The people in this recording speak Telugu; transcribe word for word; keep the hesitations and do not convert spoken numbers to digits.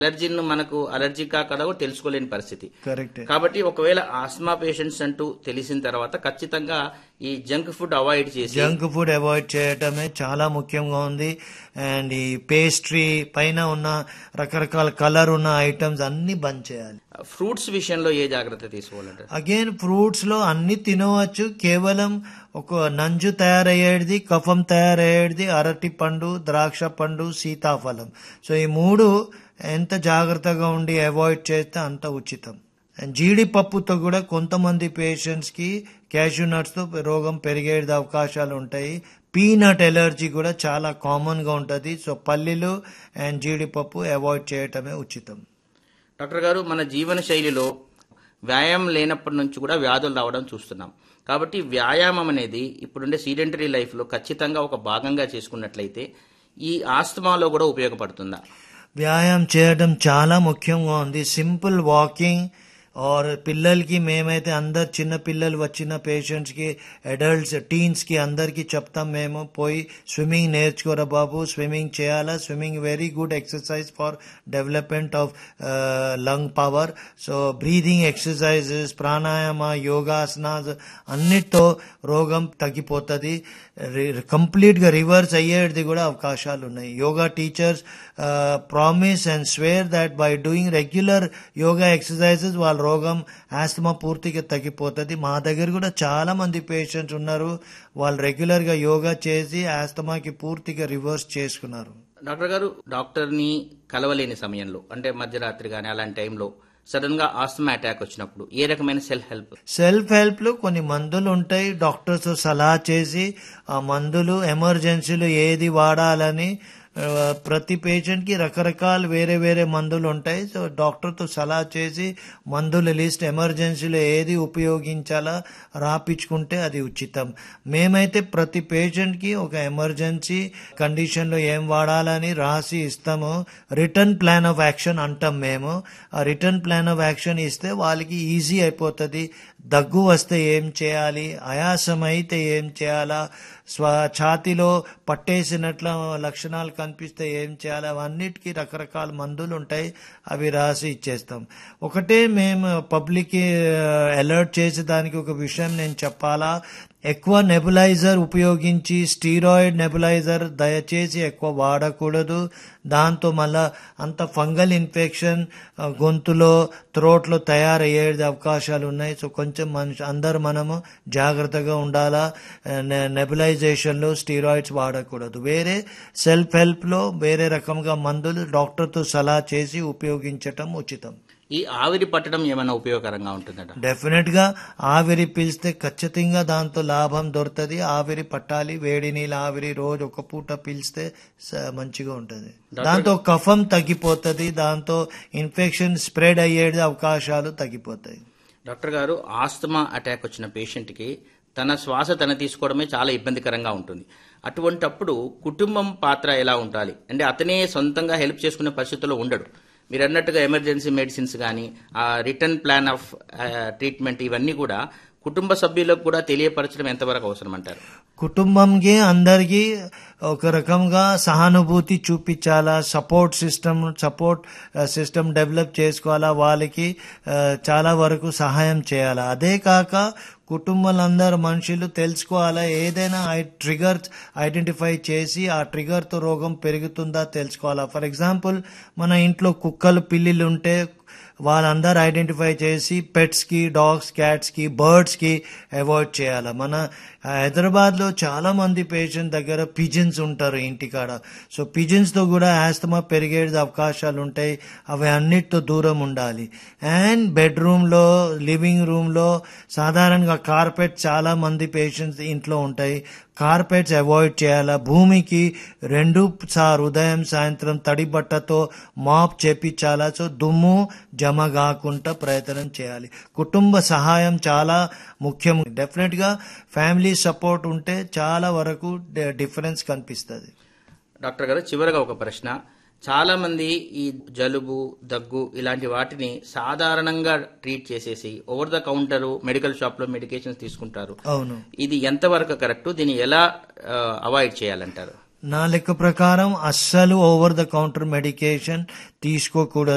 అలర్జీని మనకు అలర్జీ కాదా కూడా తెలుసుకోలేని పరిస్థితి. కరెక్ట్. కాబట్టి ఒకవేళ ఆస్మా పేషెంట్స్ అంటూ తెలిసిన తర్వాత ఖచ్చితంగా ఈ జంక్ ఫుడ్ అవాయిడ్ చేసి జంక్ ఫుడ్ అవాయిడ్ చేయటమే చాలా ముఖ్యంగా ఉంది. అండ్ ఈ పేస్ట్రీ పైన ఉన్న రకరకాల కలర్ ఉన్న ఐటమ్స్ అన్ని బంద్ చేయాలి. ఫ్రూట్స్ విషయంలో ఏ జాగ్రత్త తీసుకోవాలంటారు? అగైన్ ఫ్రూట్స్ లో అన్ని తినవచ్చు, కేవలం ఒక నంజు తయారయ్యేది, కఫం తయారయ్యేది అరటి పండు, ద్రాక్ష పండు, సీతాఫలం. సో ఈ మూడు ఎంత జాగ్రత్తగా ఉండి అవాయిడ్ చేస్తే అంత ఉచితం. అండ్ జీడిపప్పుతో కూడా కొంతమంది పేషెంట్స్ కి క్యాష్యూ నట్స్ తో రోగం పెరిగే అవకాశాలు ఉంటాయి. పీనట్ ఎలర్జీ కూడా చాలా కామన్ గా ఉంటది. సో పల్లీలు అండ్ జీడిపప్పు అవాయిడ్ చేయటమే ఉచితం. డాక్టర్ గారు, మన జీవన శైలిలో వ్యాయామం లేనప్పటి నుంచి కూడా వ్యాధులు రావడం చూస్తున్నాం. కాబట్టి వ్యాయామం అనేది ఇప్పుడుండే సీడెంటరీ లైఫ్ లో ఖచ్చితంగా ఒక భాగంగా చేసుకున్నట్లయితే ఈ ఆస్తమాలో కూడా ఉపయోగపడుతుందా? వ్యాయామం చేయడం చాలా ముఖ్యంగా ఉంది. సింపుల్ వాకింగ్ और పిల్లలకి మేమైతే అందరు చిన్న పిల్లలు వచ్చిన పేషెంట్స్ కి, అడల్ట్స్, టీన్స్ కి అందరికి చెప్తాం మేము, పోయి స్విమ్మింగ్ నేర్చుకోరా బాబు, స్విమ్మింగ్ చేయాలా. Swimming very good exercise for development of lung power. So breathing exercises, pranayama, yogasanas అన్నిటితో రోగం తగ్గిపోతుంది. కంప్లీట్ గా రివర్స్ అయ్యేది కూడా అవకాశాలు ఉన్నాయి. Yoga teachers promise and square that by doing regular yoga exercises వాళ్ళ రోగం ఆస్తమా పూర్తిగా తగ్గిపోతుంది. మా దగ్గర కూడా చాలా మంది పేషెంట్స్ ఉన్నారు, వాళ్ళు రెగ్యులర్ గా యోగా చేసి ఆస్తమాకి పూర్తిగా రివర్స్ చేసుకున్నారు. డాక్టర్ గారు, డాక్టర్ ని కలవలేని సమయంలో అంటే మధ్యరాత్రి గానీ అలాంటి టైంలో సడన్ గా ఆస్తమా అటాక్ వచ్చినప్పుడు ఏ రకమైన సెల్ఫ్ హెల్ప్? సెల్ఫ్ హెల్ప్ లో కొన్ని మందులు ఉంటాయి. డాక్టర్స్ సలహా చేసి ఆ మందులు ఎమర్జెన్సీలో ఏది వాడాలని, ప్రతి పేషెంట్ కి రకరకాల వేరే వేరే మందులు ఉంటాయి. సో డాక్టర్ తో సలహా చేసి మందుల లిస్ట్ ఎమర్జెన్సీలో ఏది ఉపయోగించాలా రాపించుకుంటే అది ఉచితం. మేమైతే ప్రతి పేషెంట్ కి ఒక ఎమర్జెన్సీ కండిషన్ లో ఏం వాడాలని రాసి ఇస్తాము. రిటర్న్ ప్లాన్ ఆఫ్ యాక్షన్ అంటాం మేము. ఆ రిటర్న్ ప్లాన్ ఆఫ్ యాక్షన్ ఇస్తే వాళ్ళకి ఈజీ అయిపోతుంది. దగ్గు వస్తే ఏం చేయాలి, ఆయాసం అయితే ఏం చేయాలా, స్వ ఛాతిలో పట్టేసినట్ల లక్షణాలు కనిపిస్తే ఏం చేయాలి, అవన్నిటికీ రకరకాల మందులు ఉంటాయి, అవి రాసి ఇచ్చేస్తాం. ఒకటే మేము పబ్లిక్ కి అలర్ట్ చేసేదానికి ఒక విషయం నేను చెప్పాలా, ఎక్కువ నెబులైజర్ ఉపయోగించి స్టీరాయిడ్ నెబులైజర్ దయచేసి ఎక్కువ వాడకూడదు. దాంతో మళ్ళా అంత ఫంగల్ ఇన్ఫెక్షన్ గొంతులో, త్రోట్లో తయారయ్యే అవకాశాలు ఉన్నాయి. సో కొంచెం మనిషి అందరు మనము జాగ్రత్తగా ఉండాలా. నెబులైజేషన్ లో స్టీరాయిడ్స్ వాడకూడదు. వేరే సెల్ఫ్ హెల్ప్ లో వేరే రకంగా మందులు డాక్టర్ తో సలహా చేసి ఉపయోగించటం ఉచితం. ఈ ఆవిరి పట్టడం ఏమైనా ఉపయోగకరంగా ఉంటుందట? డెఫినెట్ గా ఆవిరి పీల్స్తే ఖచ్చితంగా దాంతో లాభం దొరుకుతుంది. ఆవిరి పట్టాలి, వేడి నీళ్ళ ఆవిరి రోజు ఒక పూట పీల్స్తే మంచిగా ఉంటుంది. దాంతో కఫం తగ్గిపోతుంది, దాంతో ఇన్ఫెక్షన్ స్ప్రెడ్ అయ్యే అవకాశాలు తగ్గిపోతాయి. డాక్టర్ గారు, ఆస్తమా అటాక్ వచ్చిన పేషెంట్ కి తన శ్వాస తన తీసుకోవడమే చాలా ఇబ్బందికరంగా ఉంటుంది. అటువంటప్పుడు కుటుంబం పాత్ర ఎలా ఉండాలి? అంటే అతనే సొంతంగా హెల్ప్ చేసుకునే పరిస్థితుల్లో ఉండడు. మీరు అన్నట్టుగా ఎమర్జెన్సీ మెడిసిన్స్ కానీ, ఆ రిటర్న్ ప్లాన్ ఆఫ్ ట్రీట్మెంట్, ఇవన్నీ కూడా కుటుంబ సభ్యులకు కూడా తెలియపరచడం ఎంతవరకు అవసరం అంటారు? కుటుంబంకి అందరికీ ఒక రకంగా సహానుభూతి చూపించాలా, support system support system develop చేసుకోవాలా, వాళ్ళకి చాలా వరకు సహాయం చేయాలా. అదే కాక కుటుంబాలందరూ మనుషులు తెలుసుకోవాలా, ఏదైనా ట్రిగర్ ఐడెంటిఫై చేసి ఆ ట్రిగర్ తో రోగం పెరుగుతుందా తెలుసుకోవాలా. ఫర్ ఎగ్జాంపుల్, మన ఇంట్లో కుక్కలు, పిల్లిలు ఉంటే వాళ్ళందరూ ఐడెంటిఫై చేసి పెట్స్ కి, డాగ్స్, క్యాట్స్ కి, బర్డ్స్ కి అవాయిడ్ చేయాలి. మన హైదరాబాద్ లో చాలా మంది పేషెంట్ దగ్గర పిజన్స్ ఉంటారు ఇంటికాడ. సో పిజన్స్ తో కూడా ఆస్తమా పెరిగే అవకాశాలు ఉంటాయి. అవి అన్నిటితో దూరం ఉండాలి. అండ్ బెడ్రూమ్ లో, లివింగ్ రూమ్ లో సాధారణంగా కార్పెట్ చాలా మంది పేషెంట్స్ ఇంట్లో ఉంటాయి. కార్పెట్స్ అవాయిడ్ చేయాలా. భూమికి రెండు సార్ ఉదయం సాయంత్రం తడి బట్టతో మాప్ చేపించాలా. సో దుమ్ము జమ కాకుండా ప్రయత్నం చేయాలి. కుటుంబ సహాయం చాలా ముఖ్యం. డెఫినెట్ గా ఫ్యామిలీ సపోర్ట్ ఉంటే చాలా వరకు డిఫరెన్స్ కనిపిస్తుంది. డాక్టర్ గారు, చివరగా ఒక ప్రశ్న. చాలా మంది ఈ జలుబు, దగ్గు ఇలాంటి వాటిని సాధారణంగా ట్రీట్ చేసేసి over the counter medical shop లో మెడికేషన్స్ తీసుకుంటారు. అవును, ఇది ఎంతవరకు కరెక్ట్? దీన్ని ఎలా అవాయిడ్ చేయాలంటారు? నా లెక్క ప్రకారం అస్సలు ఓవర్ ద కౌంటర్ మెడికేషన్ తీసుకోకూడదు.